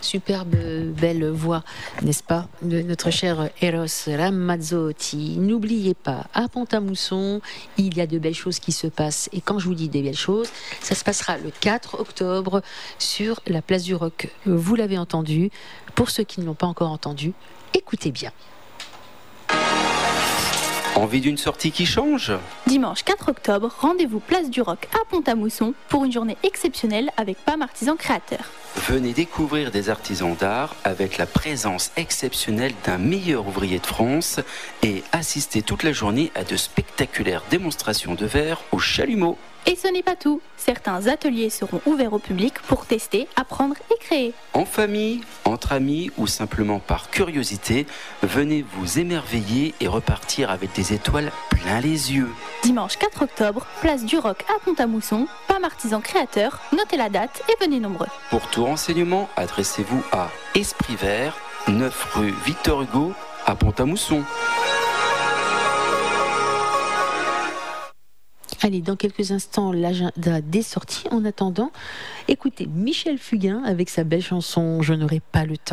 Superbe, belle voix, n'est-ce pas, de notre cher Eros Ramazzotti. N'oubliez pas, à Pont-à-Mousson, il y a de belles choses qui se passent. Et quand je vous dis des belles choses, ça se passera le 4 octobre sur la place du Roc. Vous l'avez entendu. Pour ceux qui ne l'ont pas encore entendu, écoutez bien. Envie d'une sortie qui change ? Dimanche 4 octobre, rendez-vous place du Roc à Pont-à-Mousson pour une journée exceptionnelle avec PAM Artisans Créateurs. Venez découvrir des artisans d'art avec la présence exceptionnelle d'un meilleur ouvrier de France et assister toute la journée à de spectaculaires démonstrations de verre au chalumeau. Et ce n'est pas tout. Certains ateliers seront ouverts au public pour tester, apprendre et créer. En famille, entre amis ou simplement par curiosité, venez vous émerveiller et repartir avec des étoiles plein les yeux. Dimanche 4 octobre, place du Roc à Pont-à-Mousson, PAM Artisans Créateurs, notez la date et venez nombreux. Pour tout renseignement, adressez-vous à Esprit Vert, 9 rue Victor Hugo à Pont-à-Mousson. Allez, dans quelques instants, l'agenda des sorties. En attendant, écoutez Michel Fugain avec sa belle chanson « Je n'aurai pas le temps ».